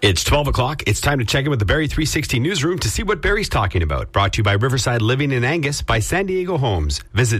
It's 12 o'clock. It's time to check in with the Barrie 360 newsroom to see what Barrie's talking about. Brought to you by Riverside Living in Angus by San Diego Homes. Visit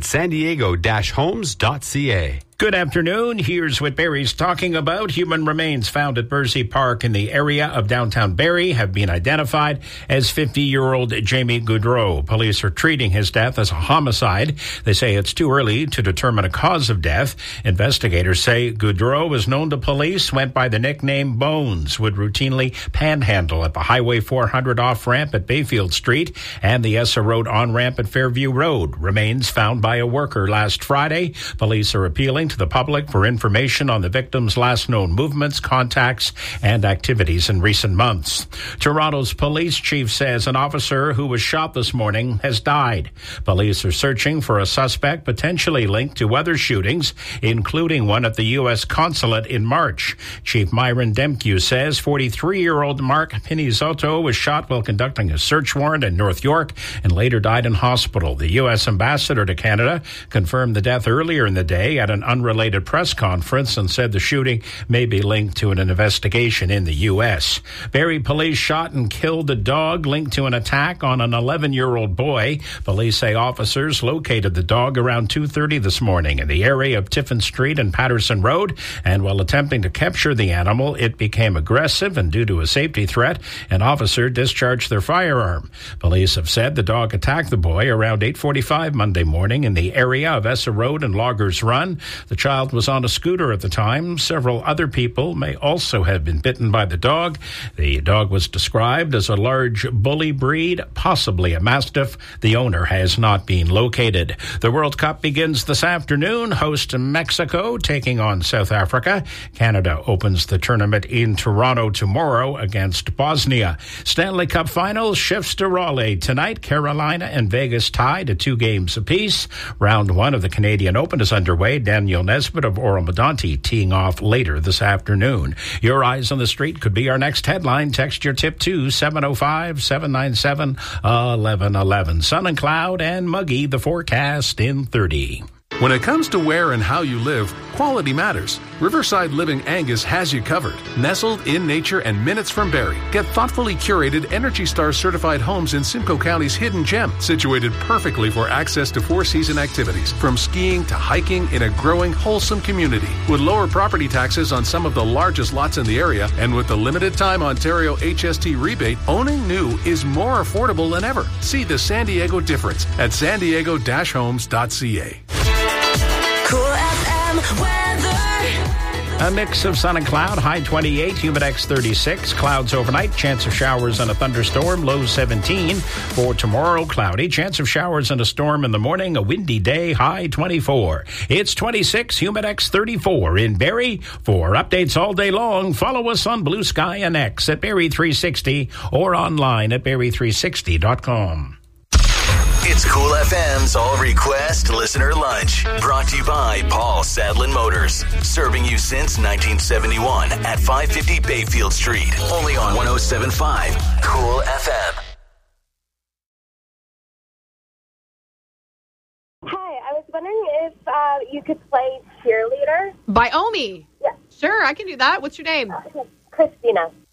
sandiego-homes.ca. Good afternoon. Here's what Barrie's talking about. Human remains found at Bursey Park in the area of downtown Barrie have been identified as 50-year-old Jamie Goudreau. Police are treating his death as a homicide. They say it's too early to determine a cause of death. Investigators say Goudreau was known to police, went by the nickname Bones, would routinely panhandle at the Highway 400 off-ramp at Bayfield Street and the Essa Road on-ramp at Fairview Road. Remains found by a worker last Friday. Police are appealing to the public for information on the victim's last known movements, contacts, and activities in recent months. Toronto's police chief says an officer who was shot this morning has died. Police are searching for a suspect potentially linked to other shootings, including one at the U.S. consulate in March. Chief Myron Demkew says 43-year-old Mark Pinizotto was shot while conducting a search warrant in North York and later died in hospital. The U.S. ambassador to Canada confirmed the death earlier in the day at an unrelated press conference and said the shooting may be linked to an investigation in the U.S. Barrie police shot and killed a dog linked to an attack on an 11-year-old boy. Police say officers located the dog around 2:30 this morning in the area of Tiffin Street and Patterson Road, and while attempting to capture the animal, it became aggressive, and due to a safety threat, an officer discharged their firearm. Police have said the dog attacked the boy around 8:45 Monday morning in the area of Essa Road and Loggers Run. The child was on a scooter at the time. Several other people may also have been bitten by the dog. The dog was described as a large bully breed, possibly a mastiff. The owner has not been located. The World Cup begins this afternoon. Host Mexico taking on South Africa. Canada opens the tournament in Toronto tomorrow against Bosnia. Stanley Cup Finals shifts to Raleigh tonight. Carolina and Vegas tied at 2 games apiece. Round 1 of the Canadian Open is underway. Daniel Nesbitt of Oro-Medonte teeing off later this afternoon. Your eyes on the street could be our next headline. Text your tip to 705-797-1111. Sun and cloud and muggy, the forecast in 30. When it comes to where and how you live, quality matters. Riverside Living Angus has you covered. Nestled in nature and minutes from Barrie. Get thoughtfully curated Energy Star certified homes in Simcoe County's hidden gem, situated perfectly for access to four-season activities, from skiing to hiking in a growing, wholesome community. With lower property taxes on some of the largest lots in the area, and with the limited time Ontario HST rebate, owning new is more affordable than ever. See the San Diego difference at sandiego-homes.ca. Cool FM weather. A mix of sun and cloud, high 28, humidex 36, clouds overnight, chance of showers and a thunderstorm, low 17. For tomorrow, cloudy, chance of showers and a storm in the morning, a windy day, high 24. It's 26, humidex 34 in Barrie. For updates all day long, follow us on Blue Sky and X at Barrie 360 or online at barrie360.com. It's Cool FM's All Request Listener Lunch, brought to you by Paul Sadlin Motors, serving you since 1971 at 550 Bayfield Street, only on 107.5 Cool FM. Hi, I was wondering if you could play Cheerleader. By Omi. Yes. Sure, I can do that. What's your name? Christina.